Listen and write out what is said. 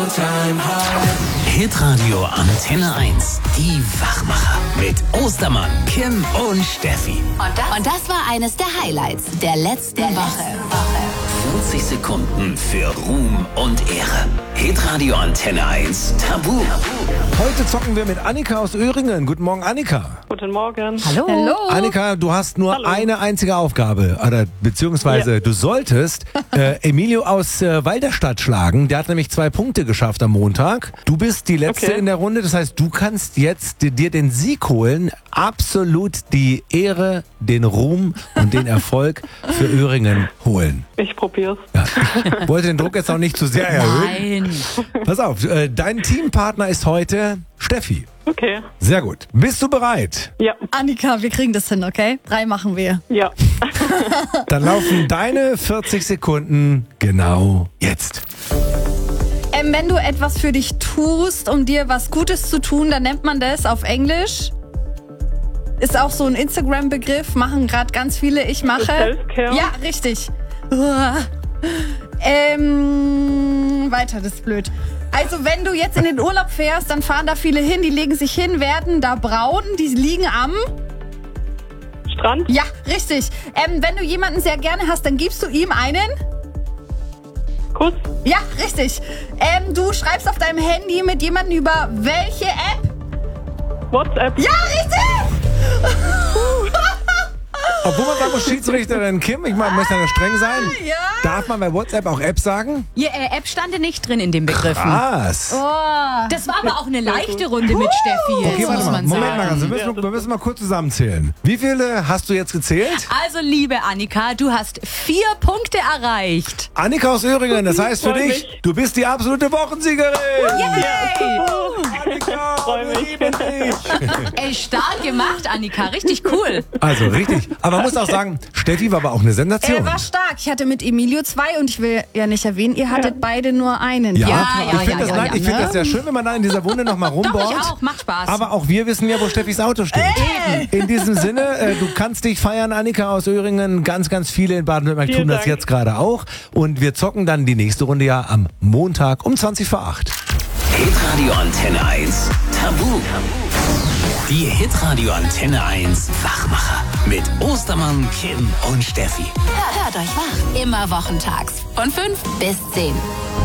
Hitradio Antenne 1. Die Wachmacher. Mit Ostermann, Kim und Steffi. Und das war eines der Highlights der letzten Woche. 40 Sekunden für Ruhm und Ehre. Hitradio Antenne 1 Tabu. Heute zocken wir mit Annika aus Öhringen. Guten Morgen, Annika. Guten Morgen. Hallo. Annika, du hast nur eine einzige Aufgabe, oder beziehungsweise du solltest Emilio aus Walderstadt schlagen. Der hat nämlich 2 Punkte geschafft am Montag. Du bist die Letzte in der Runde, das heißt, du kannst jetzt dir den Sieg holen. Absolut die Ehre, den Ruhm und den Erfolg für Öhringen holen. Ich probier's. Ja, ich wollte den Druck jetzt auch nicht zu sehr erhöhen. Nein. Pass auf, dein Teampartner ist heute Steffi. Okay. Sehr gut. Bist du bereit? Ja. Annika, wir kriegen das hin, okay? 3 machen wir. Ja. Dann laufen deine 40 Sekunden genau jetzt. Wenn du etwas für dich tust, um dir was Gutes zu tun, dann nennt man das auf Englisch. Ist auch so ein Instagram-Begriff, machen gerade ganz viele. Ich mache. Self-Care? Ja, richtig. Weiter, das ist blöd. Also wenn du jetzt in den Urlaub fährst, dann fahren da viele hin, die legen sich hin, werden da braun, die liegen am... Strand? Ja, richtig. Wenn du jemanden sehr gerne hast, dann gibst du ihm einen... Kuss? Ja, richtig. Du schreibst auf deinem Handy mit jemandem über welche App? WhatsApp? Ja, richtig! Obwohl man sagen muss, Schiedsrichterin Kim, ich meine, muss ja streng sein. Ja. Darf man bei WhatsApp auch App sagen? App stand nicht drin in den Begriffen. Was? Oh. Das war aber auch eine leichte Runde mit Steffi, jetzt Okay, warte muss mal. man Moment mal, sagen. wir müssen mal kurz zusammenzählen. Wie viele hast du jetzt gezählt? Also, liebe Annika, du hast 4 Punkte erreicht. Annika aus Öhringen, das heißt für Freu dich, mich. du bist die absolute Wochensiegerin. Yay! Annika, Freu wir mich. lieben dich. Ey, stark gemacht, Annika. Richtig cool. Also richtig. Aber man muss auch sagen, Steffi war aber auch eine Sensation. Er war stark. Ich hatte mit Emilio 2 und ich will ja nicht erwähnen, ihr hattet beide nur einen. Ja, Ja, ich finde das, ja, ich find das sehr schön, wenn man da in dieser Wunde nochmal rumbohrt. Ich auch, macht Spaß. Aber auch wir wissen ja, wo Steffis Auto steht. In diesem Sinne, du kannst dich feiern, Annika aus Öhringen. Ganz, ganz viele in Baden-Württemberg Vielen tun das Dank. jetzt gerade auch. Und wir zocken dann die nächste Runde ja am Montag um 20 vor 8. Hitradio Antenne 1 Tabu. Die Hitradio Antenne 1 Wachmacher. Mit Ostermann, Kim und Steffi. Hört euch wach. Immer wochentags von 5 bis 10.